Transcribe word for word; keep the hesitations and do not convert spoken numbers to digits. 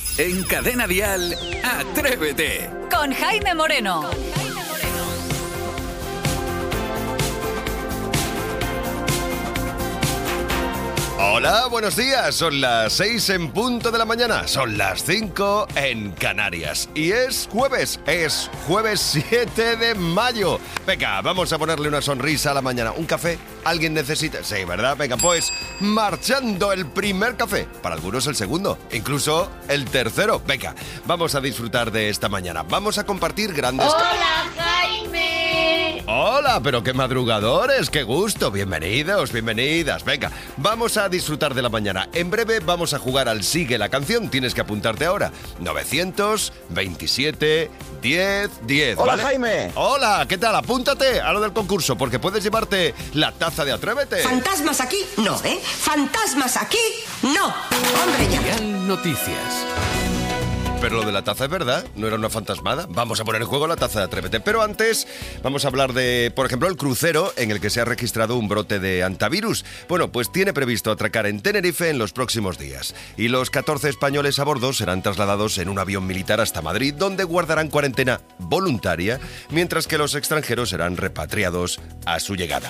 En Cadena Dial, Atrévete. Con Jaime Moreno. Hola, buenos días. Son las seis en punto de la mañana. Son las cinco en Canarias. Y es jueves. Es jueves siete de mayo. Venga, vamos a ponerle una sonrisa a la mañana. ¿Un café? ¿Alguien necesita? Sí, ¿verdad? Venga, pues marchando el primer café. Para algunos el segundo. Incluso el tercero. Venga, vamos a disfrutar de esta mañana. Vamos a compartir grandes... ¡Hola, Jaime! Hola, pero qué madrugadores. Qué gusto. Bienvenidos, bienvenidas. Venga, vamos a disfrutar de la mañana. En breve vamos a jugar al Sigue la Canción. Tienes que apuntarte ahora. novecientos veintisiete diez diez. Hola, ¿vale? Jaime. Hola, ¿qué tal? Apúntate a lo del concurso porque puedes llevarte la taza de Atrévete. ¿Fantasmas aquí? No, ¿eh? ¿Fantasmas aquí? No. Hombre, ya. Dial Noticias. Pero lo de la taza es verdad, no era una fantasmada. Vamos a poner en juego la taza de Atrévete. Pero antes vamos a hablar de, por ejemplo, el crucero en el que se ha registrado un brote de hantavirus. Bueno, pues tiene previsto atracar en Tenerife en los próximos días. Y los catorce españoles a bordo serán trasladados en un avión militar hasta Madrid, donde guardarán cuarentena voluntaria, mientras que los extranjeros serán repatriados a su llegada.